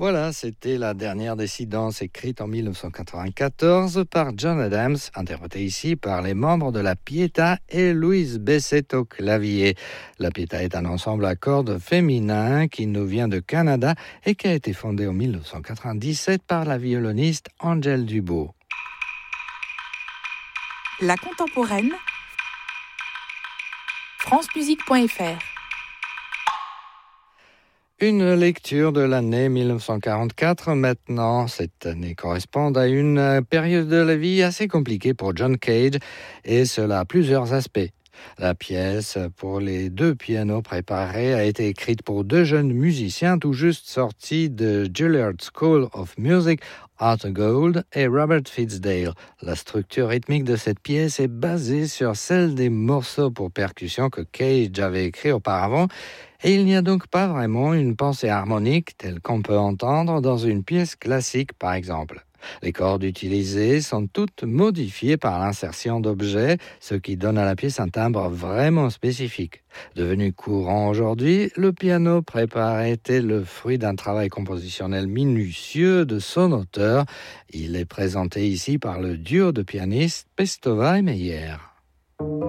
Voilà, c'était la dernière dissidence écrite en 1994 par John Adams, interprétée ici par les membres de la Pietà et Louise Bessette au clavier. La Pietà est un ensemble à cordes féminin qui nous vient de Canada et qui a été fondé en 1997 par la violoniste Angèle Dubois. La contemporaine, francemusique.fr. Une lecture de l'année 1944 maintenant. Cette année correspond à une période de la vie assez compliquée pour John Cage et cela a plusieurs aspects. La pièce pour les 2 pianos préparés a été écrite pour 2 jeunes musiciens tout juste sortis de Juilliard School of Music, Arthur Gold et Robert Fitzdale. La structure rythmique de cette pièce est basée sur celle des morceaux pour percussion que Cage avait écrits auparavant. Et il n'y a donc pas vraiment une pensée harmonique telle qu'on peut entendre dans une pièce classique par exemple. Les cordes utilisées sont toutes modifiées par l'insertion d'objets, ce qui donne à la pièce un timbre vraiment spécifique. Devenu courant aujourd'hui, le piano préparé était le fruit d'un travail compositionnel minutieux de son auteur. Il est présenté ici par le duo de pianistes Pestova et Meyer.